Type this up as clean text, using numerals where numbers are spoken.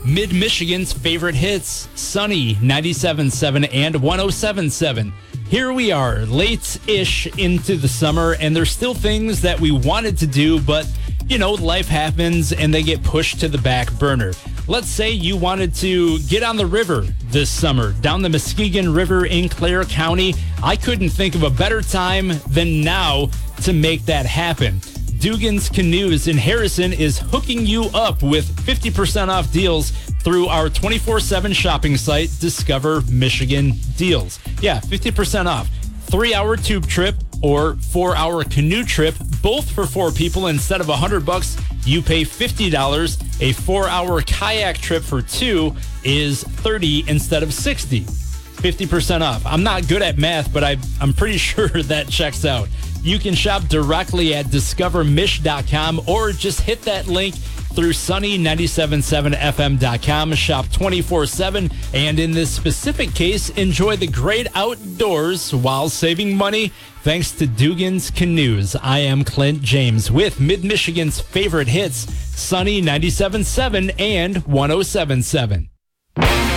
Mid-Michigan's favorite hits, Sunny 97.7 and 107.7. Here we are, late-ish into the summer, and there's still things that we wanted to do, but, life happens and they get pushed to the back burner. Let's say you wanted to get on the river this summer, down the Muskegon River in Clare County. I couldn't think of a better time than now to make that happen. Dugan's Canoes in Harrison is hooking you up with 50% off deals through our 24/7 shopping site, Discover Michigan Deals. Yeah, 50% off. 3-hour tube trip or 4-hour canoe trip, both for 4 people. Instead of $100, you pay $50. A 4-hour kayak trip for 2 is $30 instead of $60. 50% off. I'm not good at math, but I'm pretty sure that checks out. You can shop directly at discovermish.com or just hit that link through sunny977fm.com. Shop 24/7, and in this specific case, enjoy the great outdoors while saving money thanks to Dugan's Canoes. I am Clint James with Mid-Michigan's favorite hits, Sunny 97.7 and 107.7.